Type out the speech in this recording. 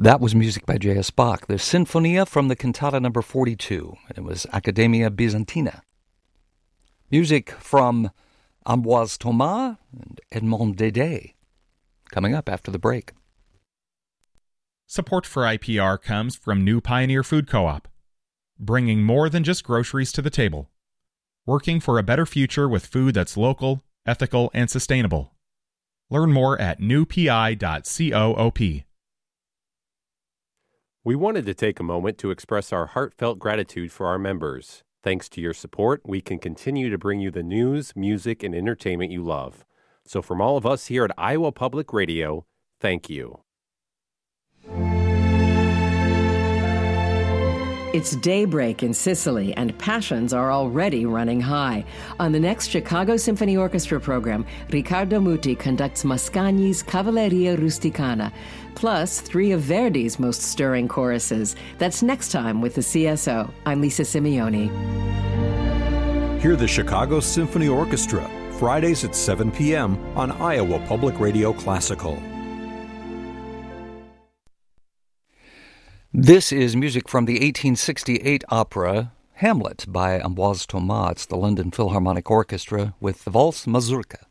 That was music by J.S. Bach, the Sinfonia from the Cantata number 42. It was Accademia Bizantina. Music from Ambroise Thomas and Edmond Dede. Coming up after the break. Support for IPR comes from New Pioneer Food Co-op, bringing more than just groceries to the table. Working for a better future with food that's local, ethical, and sustainable. Learn more at newpi.coop. We wanted to take a moment to express our heartfelt gratitude for our members. Thanks to your support, we can continue to bring you the news, music, and entertainment you love. So from all of us here at Iowa Public Radio, thank you. It's daybreak in Sicily, and passions are already running high. On the next Chicago Symphony Orchestra program, Riccardo Muti conducts Mascagni's Cavalleria Rusticana, plus 3 of Verdi's most stirring choruses. That's next time with the CSO. I'm Lisa Simeone. Hear the Chicago Symphony Orchestra, Fridays at 7 p.m. on Iowa Public Radio Classical. This is music from the 1868 opera Hamlet by Ambroise Thomas. It's the London Philharmonic Orchestra with the Valse Mazurka.